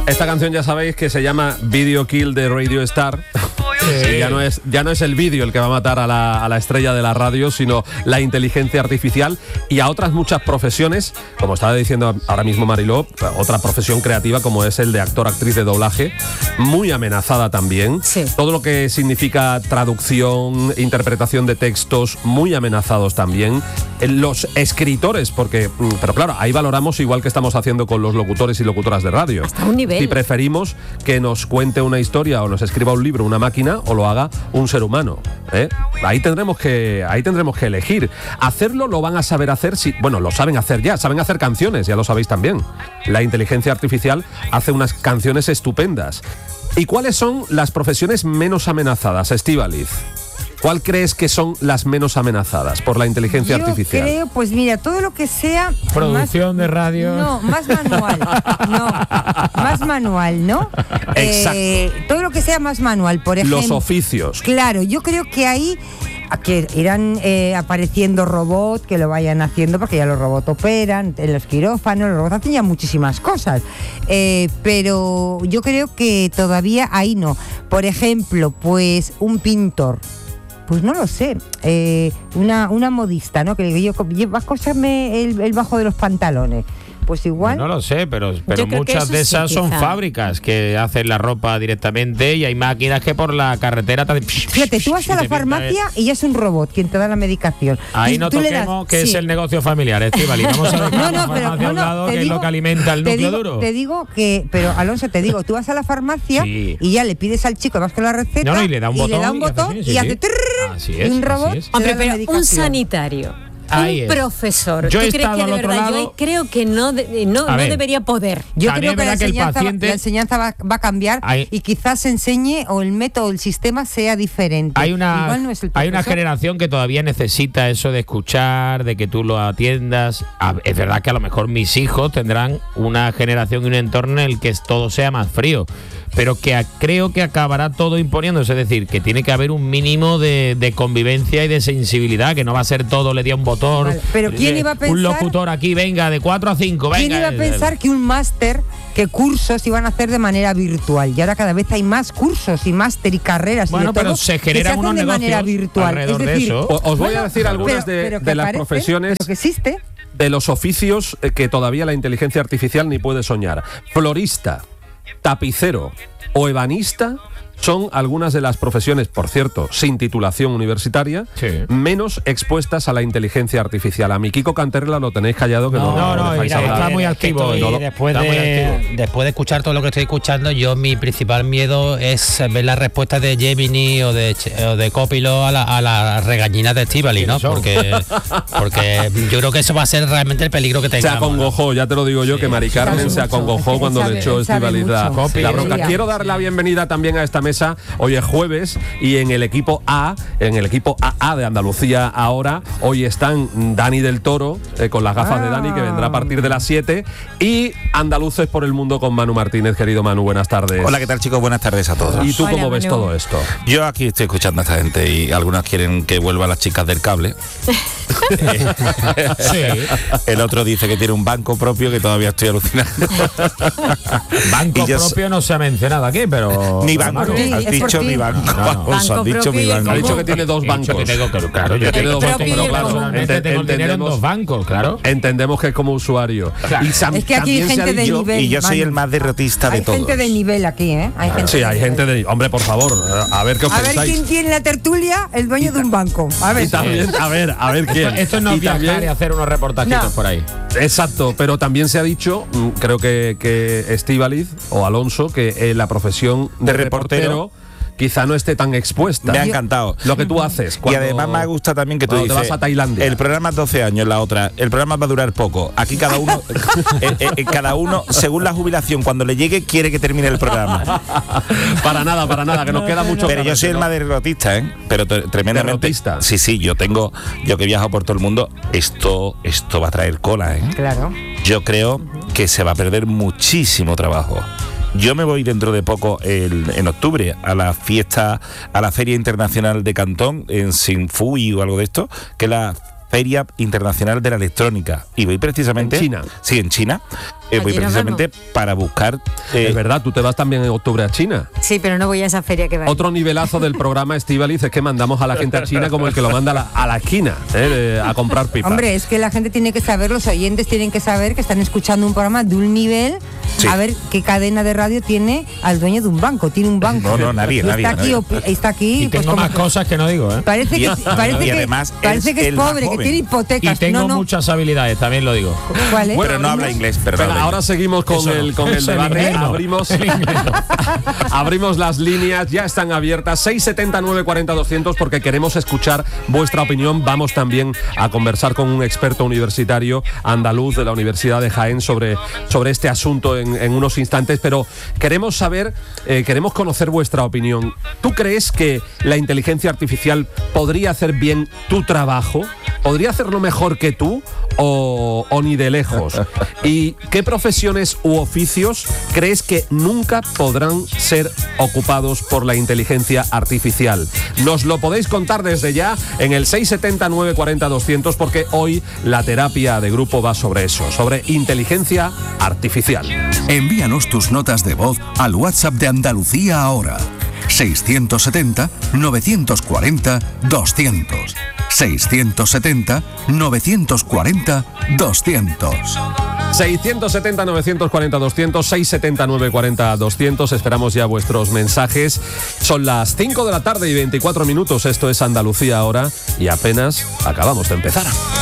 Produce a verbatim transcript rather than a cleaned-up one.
Esta canción ya sabéis que se llama Video Kill de Radio Star. Sí. Ya no es, ya no es el vídeo el que va a matar a la, a la estrella de la radio, sino la inteligencia artificial y a otras muchas profesiones, como estaba diciendo ahora mismo Mariló, otra profesión creativa como es el de actor, actriz de doblaje, muy amenazada también. Sí. Todo lo que significa traducción, interpretación de textos, muy amenazados también. Los escritores, porque, pero claro, ahí valoramos igual que estamos haciendo con los locutores y locutoras de radio. Hasta un nivel. Si preferimos que nos cuente una historia o nos escriba un libro, una máquina, o lo haga un ser humano, ¿eh? Ahí tendremos que, ahí tendremos que elegir. Hacerlo lo van a saber hacer, si, bueno, lo saben hacer ya, saben hacer canciones, ya lo sabéis también. La inteligencia artificial hace unas canciones estupendas. ¿Y cuáles son las profesiones menos amenazadas, Estíbaliz? ¿Cuál crees que son las menos amenazadas por la inteligencia Yo artificial? Creo, pues mira, todo lo que sea... Producción más, de radio. No, más manual. No, más manual, ¿no? Exacto. Eh, todo lo que sea más manual, por ejemplo. Los oficios. Claro, yo creo que ahí que irán eh, apareciendo robots que lo vayan haciendo, porque ya los robots operan en los quirófanos, los robots hacen ya muchísimas cosas. Eh, pero yo creo que todavía ahí no. Por ejemplo, pues un pintor. Pues no lo sé, eh, una, una modista, ¿no? Que le digo yo, vas a coserme el, el bajo de los pantalones. Pues igual. No lo sé, pero, pero creo que muchas eso de sí, esas son quizá. fábricas que hacen la ropa directamente y hay máquinas que por la carretera te... Fíjate, tú vas a la farmacia y ya es un robot quien te da la medicación. Ahí Y no tú le das- toquemos que sí. es el negocio familiar, Estíbaliz. Vamos a dejar No, la no, pero farmacia a un no, no, lado, te que es digo- lo que alimenta el te núcleo digo, duro. Te digo que, pero Alonso, te digo, tú vas a la farmacia Sí. y ya le pides al chico, vas con la receta No, no, y le da un botón le da un y hace botón así, sí, y sí. hace trrrr, Así y es, un robot así es. te Hombre, da la pero un medicación. sanitario, Ahí un es. profesor. Yo ¿Tú he crees estado que de al otro verdad? lado- Yo ahí creo que no, de- no, A no ver. debería poder. Yo También creo que, es la verdad que el enseñanza, va- paciente- la enseñanza va, va a cambiar Hay- y quizás se enseñe o el método, el sistema sea diferente. Hay una, Igual no es el hay una profesor. generación que todavía necesita eso de escuchar, de que tú lo atiendas. A- Es verdad que a lo mejor mis hijos tendrán una generación y un entorno en el que todo sea más frío, pero que a- creo que acabará todo imponiéndose. Es decir, que tiene que haber un mínimo de, de convivencia y de sensibilidad, que no va a ser todo, le di a un botón. Vale, pero ¿quién eh, iba a Un pensar- locutor aquí, venga, de cuatro a cinco, venga. ¿Quién iba a eh, pensar que un máster, que cursos iban a hacer de manera virtual? Y ahora cada vez hay más cursos y máster y carreras Bueno, y de pero todo se que generan hacen unos de manera negocios virtual. alrededor Es de decir, eso. O- Os voy a bueno, decir algunas pero- de, pero que de las aparece, profesiones, pero que existe. de los oficios eh, que todavía la inteligencia artificial ni puede soñar. Florista, tapicero o ebanista son algunas de las profesiones, por cierto, sin titulación universitaria, Sí. menos expuestas a la inteligencia artificial. A mi Kiko Canterla lo tenéis callado, que no, No, no, lo dejáis mira, hablar. está muy es que activo estoy- hoy. No lo- después, está muy de, activo. después de escuchar todo lo que estoy escuchando, yo mi principal miedo es ver la respuesta de Gemini o de, Ch- o de Copilot a la, a la regañina de Estíbaliz, ¿no? Eso. Porque, porque yo creo que eso va a ser realmente el peligro que Se tengamos. ¿no? acongojó, ya te lo digo yo, que Mari Carmen sabe se mucho, acongojó él cuando sabe- le echó él sabe Estíbaliz la, mucho. la Sí, bronca. sí. Quiero dar la bienvenida también a esta mesa. Hoy es jueves y en el equipo A, en el equipo A A de Andalucía ahora, hoy están Dani del Toro, eh, con las gafas de Dani, que vendrá a partir de las siete, y Andaluces por el Mundo con Manu Martínez. Querido Manu, buenas tardes. Hola, ¿qué tal, chicos? Buenas tardes a todos. ¿Y tú Hola, cómo ves Manu. todo esto? Yo aquí estoy escuchando a esta gente y algunas quieren que vuelvan las chicas del cable. Sí. El otro dice que tiene un banco propio, que todavía estoy alucinando. Banco Y yo so- propio no se ha mencionado aquí, pero... Ni pero, banco, por ti, has es por dicho ti. mi banco. No, no. Vamos, has Banco dicho propio mi y banco. Ha dicho ¿Cómo? que tiene dos He dicho bancos. que tengo, que- claro, yo Que tiene tengo, dos bancos, tengo- pero claro, personalmente ente- tengo el dinero en entendemos- dos bancos, claro. Entendemos que es como usuario. Claro. Y sam- Es que aquí hay también se ha gente de dicho- nivel. Y yo soy Manu. el más derrotista de Hay todos. gente de nivel aquí, ¿eh? Hay gente Sí, de hay nivel. gente de... Hombre, por favor, a ver qué os A ver pensáis. quién tiene la tertulia, el dueño de un banco. A ver. Y también, a ver, a ver quién. Esto no Y es viajar también- y hacer unos reportajitos No. por ahí. Exacto, pero también se ha dicho, mm, creo que, que Estíbaliz o Alonso, que eh, la profesión de, De reportero reportero quizá no esté tan expuesta. Me ha encantado. Lo que tú haces. Y cuando- además me gusta también que tú cuando te dices, vas a Tailandia. el programa es doce años, la otra, el programa va a durar poco. Aquí cada uno, eh, eh, eh, cada uno, según la jubilación, cuando le llegue, quiere que termine el programa. Para nada, para nada, que nos queda mucho. Pero yo soy el ¿no? más derrotista, ¿eh? Pero t- tremendamente. Derrotista. Sí, sí, yo tengo, yo que he viajado por todo el mundo, esto, esto va a traer cola, ¿eh? Claro. Yo creo que se va a perder muchísimo trabajo. Yo me voy dentro de poco, el- en octubre, a la fiesta, a la Feria Internacional de Cantón, en Sinfui o algo de esto, que es la Feria Internacional de la Electrónica. Y voy precisamente... ¿En China? Sí, en China. Eh, voy Allí nos precisamente para buscar... eh, Es verdad, tú te vas también en octubre a China. Sí, pero no voy a esa feria que va. Otro nivelazo del programa Estíbaliz es que mandamos a la gente a China como el que lo manda a la, a la esquina, ¿eh? de- a comprar pipas. Hombre, es que la gente tiene que saber, los oyentes tienen que saber que están escuchando un programa de un nivel. Sí. A ver qué cadena de radio tiene al dueño de un banco. Tiene un banco. No, no, nadie, Y nadie, Está aquí, nadie. opi- está aquí. Y pues, tengo como más que- cosas que no digo, ¿eh? Parece Y- que, parece y que, además parece es que es el más pobre, que joven. tiene Y hipotecas. tengo no, no. muchas habilidades, también lo digo. ¿Cuál es? pero no habla inglés, pero no Venga, habla ahora inglés. seguimos con Eso no. el, con el Eso en debate. inglés no. Abrimos, En inglés no. abrimos las líneas, ya están abiertas. seis setenta, nueve cuarenta, doscientos porque queremos escuchar vuestra opinión. Vamos también a conversar con un experto universitario andaluz de la Universidad de Jaén sobre, sobre este asunto en, en unos instantes. Pero queremos saber, eh, queremos conocer vuestra opinión. ¿Tú crees que la inteligencia artificial podría hacer bien tu trabajo? ¿Podría hacerlo mejor que tú o, o ni de lejos? ¿Y qué profesiones u oficios crees que nunca podrán ser ocupados por la inteligencia artificial? Nos lo podéis contar desde ya en el seis setenta, nueve cuarenta, doscientos porque hoy la terapia de grupo va sobre eso, sobre inteligencia artificial. Envíanos tus notas de voz al WhatsApp de Andalucía ahora. seiscientos setenta, novecientos cuarenta, doscientos. seiscientos setenta, novecientos cuarenta, doscientos. seiscientos setenta, novecientos cuarenta, doscientos, seiscientos setenta, novecientos cuarenta, doscientos. Esperamos ya vuestros mensajes. Son las cinco de la tarde y veinticuatro minutos. Esto es Andalucía ahora y apenas acabamos de empezar.